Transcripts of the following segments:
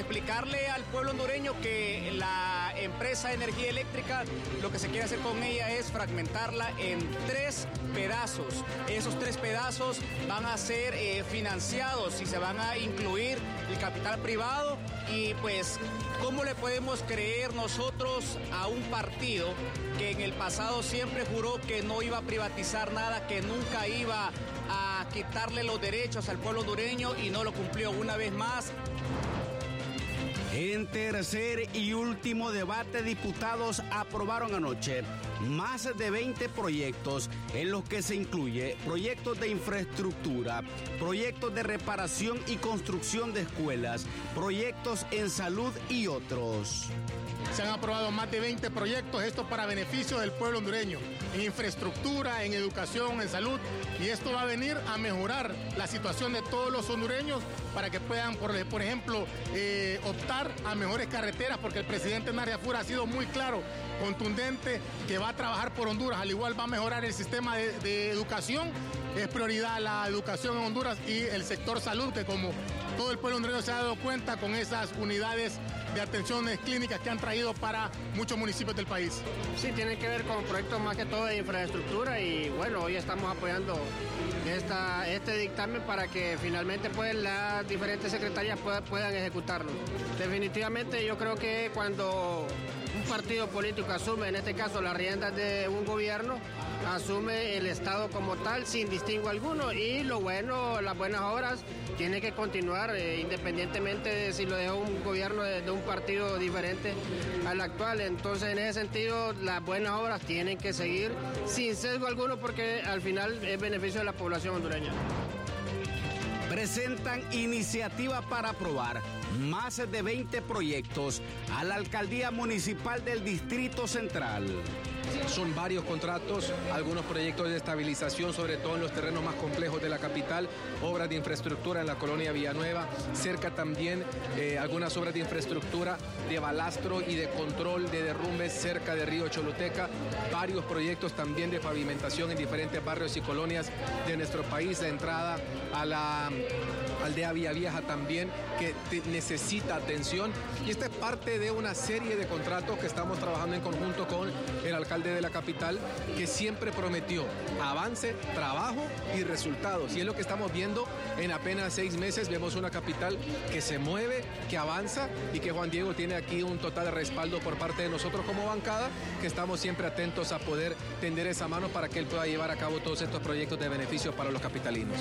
explicarle al pueblo hondureño que la empresa de energía eléctrica, lo que se quiere hacer con ella es fragmentarla en 3 pedazos. Esos 3 pedazos van a ser financiados y se van a incluir el capital privado. Y pues, ¿cómo le podemos creer nosotros a un partido que en el pasado siempre juró que no iba a privatizar nada, que nunca iba a quitarle los derechos al pueblo hondureño y no lo cumplió una vez más? En tercer y último debate, diputados aprobaron anoche más de 20 proyectos en los que se incluye proyectos de infraestructura, proyectos de reparación y construcción de escuelas, proyectos en salud y otros. Se han aprobado más de 20 proyectos, esto para beneficio del pueblo hondureño, en infraestructura, en educación, en salud, y esto va a venir a mejorar la situación de todos los hondureños para que puedan, por ejemplo, optar a mejores carreteras, porque el presidente Nariafura ha sido muy claro, contundente, que va a trabajar por Honduras. Al igual va a mejorar el sistema de educación. Es prioridad la educación en Honduras y el sector salud, que como todo el pueblo hondureño se ha dado cuenta con esas unidades de atenciones clínicas que han traído para muchos municipios del país. Sí, tiene que ver con proyectos más que todo de infraestructura y bueno, hoy estamos apoyando este dictamen para que finalmente pues las diferentes secretarías puedan ejecutarlo. Definitivamente yo creo que cuando un partido político asume, en este caso, las riendas de un gobierno, asume el Estado como tal, sin distingo alguno, y lo bueno, las buenas obras, tiene que continuar, independientemente de si lo deja un gobierno de un partido diferente al actual. Entonces, en ese sentido, las buenas obras tienen que seguir sin sesgo alguno, porque al final es beneficio de la población hondureña. Presentan iniciativa para aprobar más de 20 proyectos a la Alcaldía Municipal del Distrito Central. Son varios contratos, algunos proyectos de estabilización, sobre todo en los terrenos más complejos de la capital, obras de infraestructura en la colonia Villanueva, cerca también algunas obras de infraestructura de balastro y de control de derrumbes cerca de Río Choluteca, varios proyectos también de pavimentación en diferentes barrios y colonias de nuestro país, de entrada a la aldea Villa Vieja también, que necesita atención, y esta es parte de una serie de contratos que estamos trabajando en conjunto con el alcalde de la capital, que siempre prometió avance, trabajo y resultados, y es lo que estamos viendo en apenas 6 meses. Vemos una capital que se mueve, que avanza, y que Juan Diego tiene aquí un total respaldo por parte de nosotros como bancada, que estamos siempre atentos a poder tender esa mano para que él pueda llevar a cabo todos estos proyectos de beneficio para los capitalinos.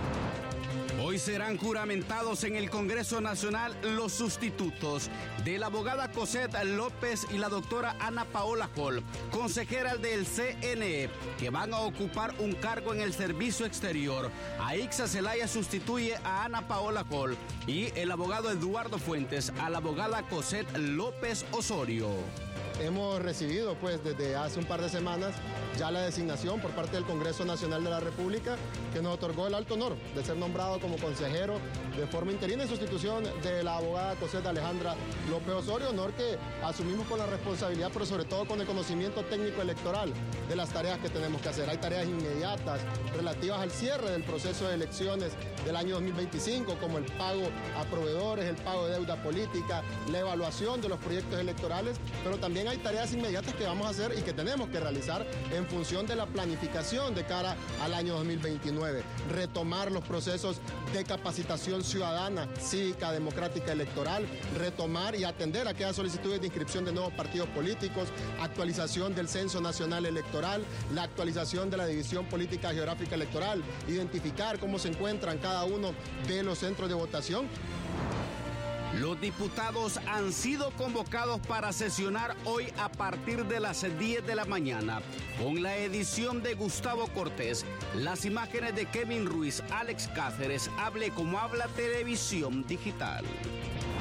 Hoy serán juramentados en el Congreso Nacional los sustitutos de la abogada Cosette López y la doctora Ana Paola Hall, consejera del CNE, que van a ocupar un cargo en el servicio exterior. Aixa Zelaya sustituye a Ana Paola Hall y el abogado Eduardo Fuentes a la abogada Cosette López Osorio. Hemos recibido pues desde hace un par de semanas ya la designación por parte del Congreso Nacional de la República, que nos otorgó el alto honor de ser nombrado como consejero de forma interina en sustitución de la abogada Cosette Alejandra López Osorio, honor que asumimos con la responsabilidad, pero sobre todo con el conocimiento técnico electoral de las tareas que tenemos que hacer. Hay tareas inmediatas relativas al cierre del proceso de elecciones del año 2025, como el pago a proveedores, el pago de deuda política, la evaluación de los proyectos electorales, pero también hay tareas inmediatas que vamos a hacer y que tenemos que realizar en función de la planificación de cara al año 2029. Retomar los procesos de capacitación ciudadana, cívica, democrática, electoral, retomar y atender aquellas solicitudes de inscripción de nuevos partidos políticos, actualización del Censo Nacional Electoral, la actualización de la División Política Geográfica Electoral, identificar cómo se encuentran cada uno de los centros de votación. Los diputados han sido convocados para sesionar hoy a partir de las 10 de la mañana, con la edición de Gustavo Cortés, las imágenes de Kevin Ruiz, Alex Cáceres, Hable como habla Televisión Digital.